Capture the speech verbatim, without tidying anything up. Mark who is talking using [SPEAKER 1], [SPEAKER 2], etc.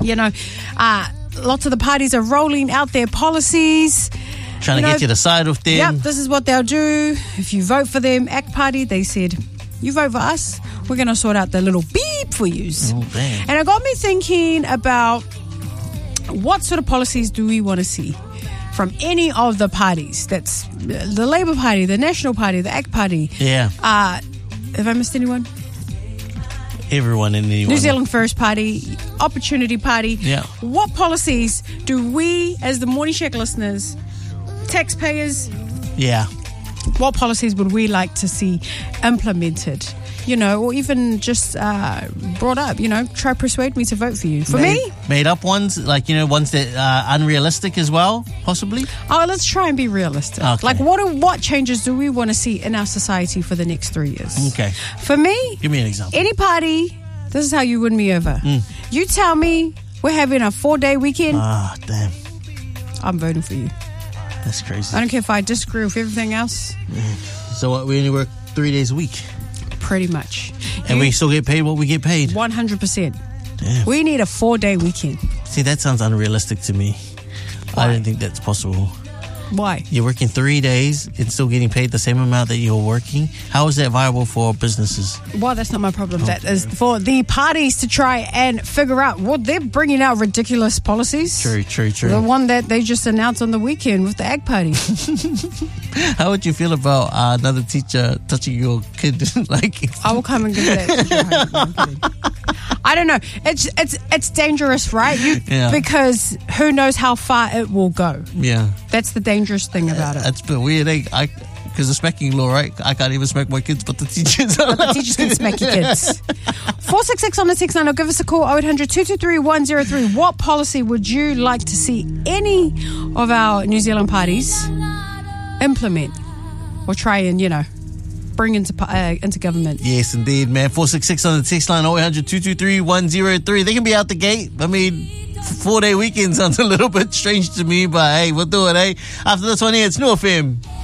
[SPEAKER 1] You know, uh, lots of the parties are rolling out their policies.
[SPEAKER 2] Trying
[SPEAKER 1] you
[SPEAKER 2] to
[SPEAKER 1] know,
[SPEAKER 2] get you to side with them.
[SPEAKER 1] Yep, this is what they'll do. If you vote for them, ACT Party, they said, you vote for us, we're going to sort out the little beep for you.
[SPEAKER 2] Oh, damn.
[SPEAKER 1] And it got me thinking about what sort of policies do we want to see from any of the parties. That's the Labour Party, the National Party, the ACT Party.
[SPEAKER 2] Yeah.
[SPEAKER 1] Uh, have I missed anyone?
[SPEAKER 2] Everyone in the
[SPEAKER 1] New Zealand First Party, Opportunity Party.
[SPEAKER 2] Yeah.
[SPEAKER 1] What policies do we, as the Morning Shack listeners, taxpayers,
[SPEAKER 2] Yeah.
[SPEAKER 1] what policies would we like to see implemented? You know, or even just uh, brought up, you know, try persuade me to vote for you. For
[SPEAKER 2] made,
[SPEAKER 1] me?
[SPEAKER 2] Made up ones, like, you know, ones that are unrealistic as well, possibly?
[SPEAKER 1] Oh, let's try and be realistic.
[SPEAKER 2] Okay.
[SPEAKER 1] Like, what are, what changes do we want to see in our society for the next three years?
[SPEAKER 2] Okay.
[SPEAKER 1] For me,
[SPEAKER 2] Give me an example.
[SPEAKER 1] any party, this is how you win me over.
[SPEAKER 2] Mm.
[SPEAKER 1] You tell me we're having a four-day weekend,
[SPEAKER 2] Ah, damn.
[SPEAKER 1] I'm voting for you.
[SPEAKER 2] That's crazy.
[SPEAKER 1] I don't care if I disagree with everything else.
[SPEAKER 2] So what, we only work three days a week?
[SPEAKER 1] Pretty much.
[SPEAKER 2] And
[SPEAKER 1] You-
[SPEAKER 2] we still get paid what we get paid?
[SPEAKER 1] one hundred percent.
[SPEAKER 2] Damn.
[SPEAKER 1] We need a four-day weekend.
[SPEAKER 2] See, that sounds unrealistic to me.
[SPEAKER 1] Why?
[SPEAKER 2] I don't think that's possible.
[SPEAKER 1] Why?
[SPEAKER 2] You're working three days and still getting paid the same amount that you're working? How is that viable for businesses?
[SPEAKER 1] Well, that's not my problem. That is for the parties to try and figure out what they're bringing out ridiculous policies.
[SPEAKER 2] True, true, true.
[SPEAKER 1] The one that they just announced on the weekend with the ACT Party.
[SPEAKER 2] How would you feel about uh, another teacher touching your kid? Like,
[SPEAKER 1] I will come and give that. to you. No, I'm kidding. I don't know. It's it's it's dangerous, right? You,
[SPEAKER 2] Yeah.
[SPEAKER 1] Because who knows how far it will go.
[SPEAKER 2] yeah.
[SPEAKER 1] That's the dangerous thing about it.
[SPEAKER 2] That's a bit weird, eh? I, because of smacking law, right? I can't even smack my kids, but the teachers are
[SPEAKER 1] But the
[SPEAKER 2] allowed
[SPEAKER 1] teachers
[SPEAKER 2] to.
[SPEAKER 1] can smack your kids. four six six on the text line or give us a call oh eight hundred, two two three, one oh three. What policy would you like to see any of our New Zealand parties implement or try and, you know, bring into uh, into government?
[SPEAKER 2] Yes, indeed, man. four six six on the text line, oh eight hundred, two two three, one oh three. They can be out the gate. I mean, four-day weekend sounds a little bit strange to me, but hey, we'll do it, eh? After this one here, it's New F M.